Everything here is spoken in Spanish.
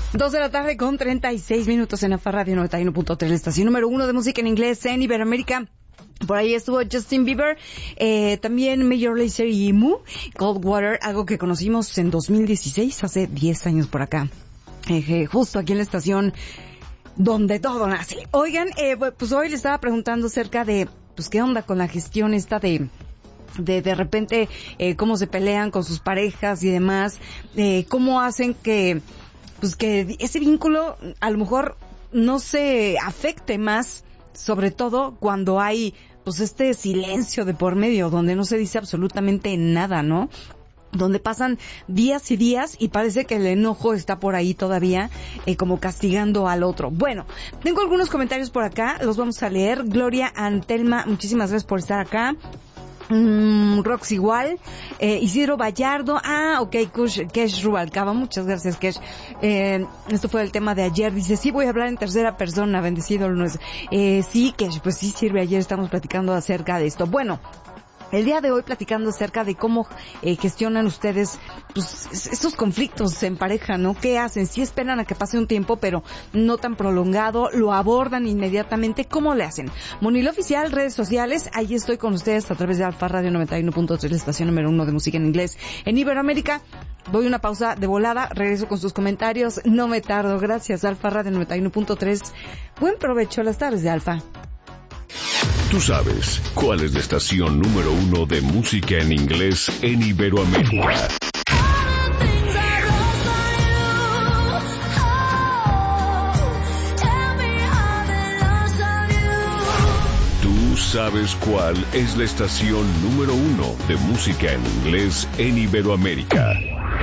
2 de la tarde con 36 minutos en AFA Radio 91.3, la estación número 1 de música en inglés en Iberoamérica. Por ahí estuvo Justin Bieber, también Major Lazer y Moo, Cold Water, algo que conocimos en 2016, hace 10 años por acá, justo aquí en la estación donde todo nace. Oigan, pues hoy le estaba preguntando acerca de, pues qué onda con la gestión esta de repente, cómo se pelean con sus parejas y demás, cómo hacen que ese vínculo a lo mejor no se afecte más, sobre todo cuando hay pues este silencio de por medio, donde no se dice absolutamente nada, ¿no? Donde pasan días y días y parece que el enojo está por ahí todavía, como castigando al otro. Bueno, tengo algunos comentarios por acá, los vamos a leer. Gloria Antelma, muchísimas gracias por estar acá. Rox igual, Isidro Vallardo, Kesh Rubalcaba, muchas gracias Kesh. Esto fue el tema de ayer, dice, sí voy a hablar en tercera persona, bendecido no es. Sí Kesh, pues sí sirve, ayer estamos platicando acerca de esto. Bueno, el día de hoy platicando acerca de cómo gestionan ustedes pues estos conflictos en pareja, ¿no? ¿Qué hacen? Sí esperan a que pase un tiempo, pero no tan prolongado, lo abordan inmediatamente, ¿cómo le hacen? Monilo Oficial, redes sociales, ahí estoy con ustedes a través de Alfa Radio 91.3, la estación número 1 de música en inglés en Iberoamérica. Voy una pausa de volada, regreso con sus comentarios, no me tardo, gracias Alfa Radio 91.3. Buen provecho, las tardes de Alfa. Tú sabes cuál es la estación número 1 de música en inglés en Iberoamérica. Tú sabes cuál es la estación número 1 de música en inglés en Iberoamérica.